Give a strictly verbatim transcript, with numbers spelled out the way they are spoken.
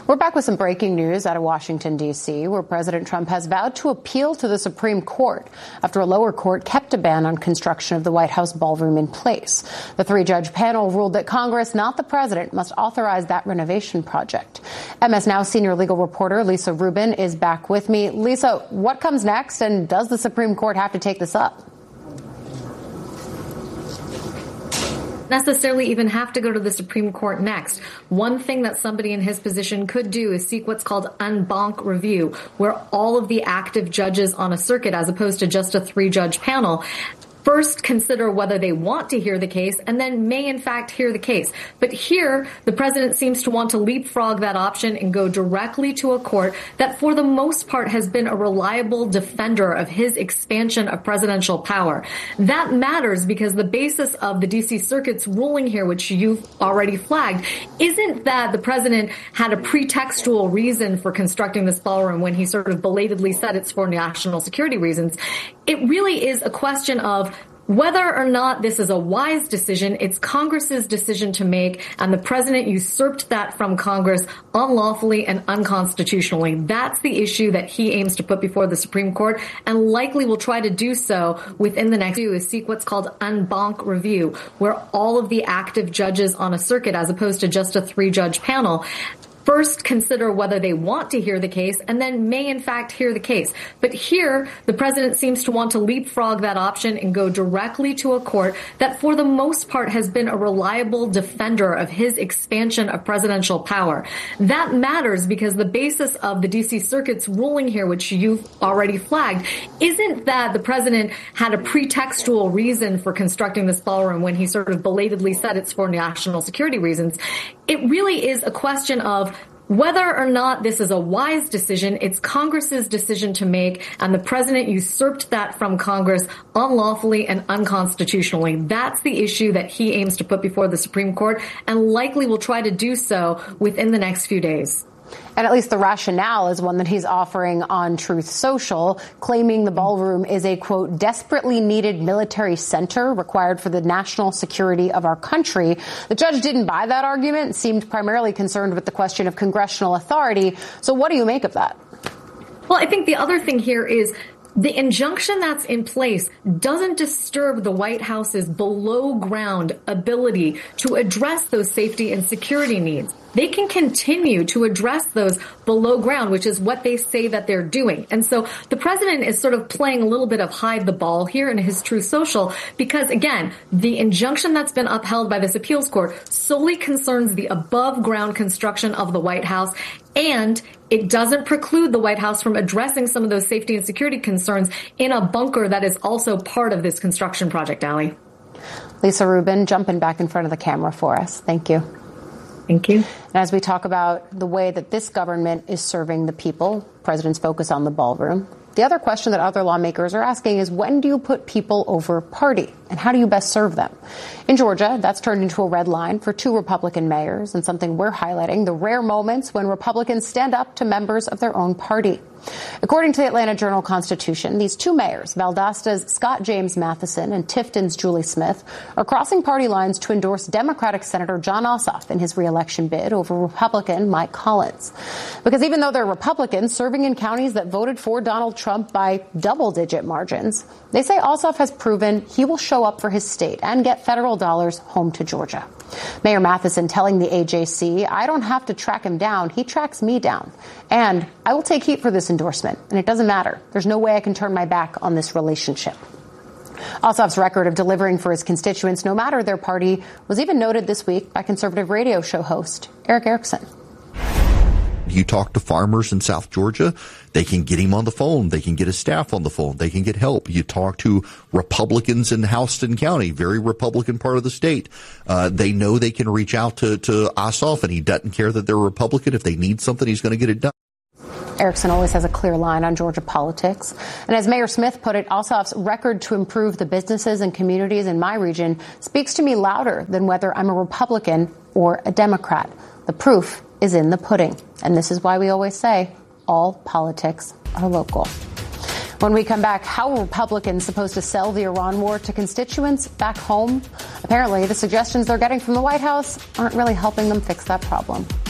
We're back with some breaking news out of Washington, D C, where President Trump has vowed to appeal to the Supreme Court after a lower court kept a ban on construction of the White House ballroom in place. The three-judge panel ruled that Congress, not the president, must authorize that renovation project. M S Now senior legal reporter Lisa Rubin is back with me. Lisa, what comes next, and does the Supreme Court have to take this up? Necessarily even have to go to the Supreme Court next. One thing that somebody in his position could do is seek what's called en banc review, where all of the active judges on a circuit, as opposed to just a three-judge panel, first consider whether they want to hear the case and then may in fact hear the case. But here, the president seems to want to leapfrog that option and go directly to a court that for the most part has been a reliable defender of his expansion of presidential power. That matters because the basis of the D C Circuit's ruling here, which you've already flagged, isn't that the president had a pretextual reason for constructing this ballroom when he sort of belatedly said it's for national security reasons. It really is a question of whether or not this is a wise decision. It's Congress's decision to make, and the president usurped that from Congress unlawfully and unconstitutionally. That's the issue that he aims to put before the Supreme Court, and likely will try to do so within the next few is seek what's called en banc review, where all of the active judges on a circuit, as opposed to just a three-judge panel, first consider whether they want to hear the case and then may in fact hear the case. But here, the president seems to want to leapfrog that option and go directly to a court that for the most part has been a reliable defender of his expansion of presidential power. That matters because the basis of the D C Circuit's ruling here, which you've already flagged, isn't that the president had a pretextual reason for constructing this ballroom when he sort of belatedly said it's for national security reasons. It really is a question of whether or not this is a wise decision. It's Congress's decision to make, and the president usurped that from Congress unlawfully and unconstitutionally. That's the issue that he aims to put before the Supreme Court, and likely will try to do so within the next few days. And at least the rationale is one that he's offering on Truth Social, claiming the ballroom is a, quote, desperately needed military center required for the national security of our country. The judge didn't buy that argument and seemed primarily concerned with the question of congressional authority. So what do you make of that? Well, I think the other thing here is the injunction that's in place doesn't disturb the White House's below ground ability to address those safety and security needs. They can continue to address those below ground, which is what they say that they're doing. And so the president is sort of playing a little bit of hide the ball here in his Truth Social because, again, the injunction that's been upheld by this appeals court solely concerns the above ground construction of the White House, and it doesn't preclude the White House from addressing some of those safety and security concerns in a bunker that is also part of this construction project, Allie. Lisa Rubin, jumping back in front of the camera for us. Thank you. Thank you. And as we talk about the way that this government is serving the people, president's focus on the ballroom, the other question that other lawmakers are asking is, when do you put people over party, and how do you best serve them? In Georgia, that's turned into a red line for two Republican mayors, and something we're highlighting, the rare moments when Republicans stand up to members of their own party. According to the Atlanta Journal-Constitution, these two mayors, Valdosta's Scott James Matheson and Tifton's Julie Smith, are crossing party lines to endorse Democratic Senator Jon Ossoff in his reelection bid over Republican Mike Collins. Because even though they're Republicans serving in counties that voted for Donald Trump by double-digit margins, they say Ossoff has proven he will show up for his state and get federal dollars home to Georgia. Mayor Matheson telling the A J C, I don't have to track him down. He tracks me down. And I will take heat for this endorsement. And it doesn't matter. There's no way I can turn my back on this relationship. Ossoff's record of delivering for his constituents, no matter their party, was even noted this week by conservative radio show host Erick Erickson. You talk to farmers in South Georgia, they can get him on the phone. They can get his staff on the phone. They can get help. You talk to Republicans in Houston County, very Republican part of the state. Uh, they know they can reach out to, to Ossoff, and he doesn't care that they're Republican. If they need something, he's going to get it done. Erickson always has a clear line on Georgia politics. And as Mayor Smith put it, Ossoff's record to improve the businesses and communities in my region speaks to me louder than whether I'm a Republican or a Democrat. The proof is in the pudding. And this is why we always say all politics are local. When we come back, how are Republicans supposed to sell the Iran war to constituents back home? Apparently, the suggestions they're getting from the White House aren't really helping them fix that problem.